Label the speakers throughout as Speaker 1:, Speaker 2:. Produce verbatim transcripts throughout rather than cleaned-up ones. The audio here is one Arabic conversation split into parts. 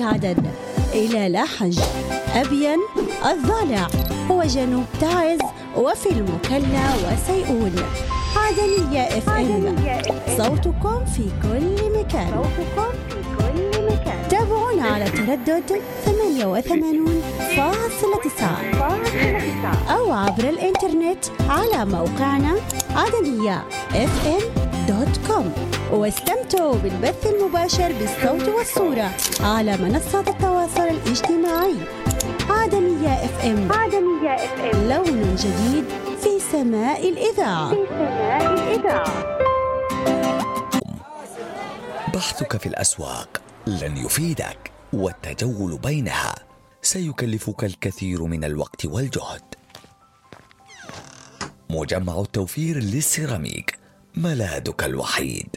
Speaker 1: عدن إلى لاحج، أبين، الضالع وجنوب تعز وفي المكلا وسيئون. عدنية اف ام، صوتكم في كل مكان. تابعونا على تردد ثمانية وثمانين فاصلة تسعة أو عبر الإنترنت على موقعنا عدنية اف ام دوت كوم، واستمتعوا بالبث المباشر بالصوت والصورة على منصات التواصل الاجتماعي. عدنية اف ام، لون جديد في سماء الإذاعة.
Speaker 2: بحثك في الأسواق لن يفيدك، والتجول بينها سيكلفك الكثير من الوقت والجهد. مجمع التوفير للسيراميك ملاذك الوحيد.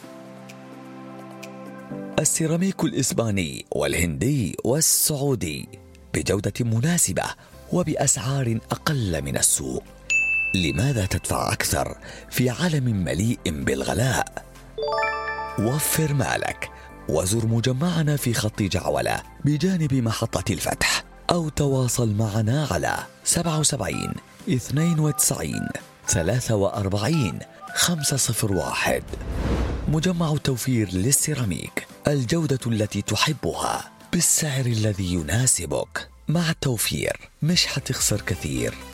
Speaker 2: السيراميك الإسباني والهندي والسعودي بجودة مناسبة وبأسعار أقل من السوق. لماذا تدفع أكثر في عالم مليء بالغلاء؟ وفر مالك وزر مجمعنا في خط جعولة بجانب محطة الفتح، أو تواصل معنا على سبعة سبعين اثنين وتسعين ثلاثة وأربعين خمسة صفر واحد. مجمع التوفير للسيراميك، الجودة التي تحبها بالسعر الذي يناسبك. مع التوفير مش حتخسر كثير،